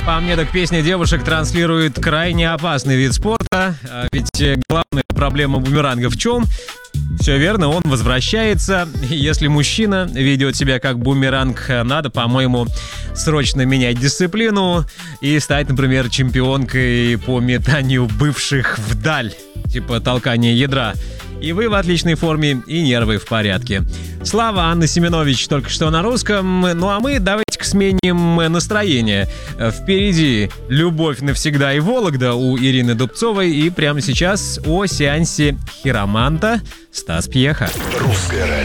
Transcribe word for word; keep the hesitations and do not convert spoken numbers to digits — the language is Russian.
По мне, так песня девушек транслирует крайне опасный вид спорта. Ведь главная проблема бумеранга в чем? Все верно, он возвращается. Если мужчина ведет себя как бумеранг, надо, по-моему, срочно менять дисциплину и стать, например, чемпионкой по метанию бывших вдаль, типа толкания ядра. И вы в отличной форме, и нервы в порядке. Слава, Анна Семенович только что на русском. Ну а мы давайте-ка сменим настроение. Впереди «Любовь навсегда» и «Вологда» у Ирины Дубцовой. И прямо сейчас о сеансе хироманта Стас Пьеха. Русское радио.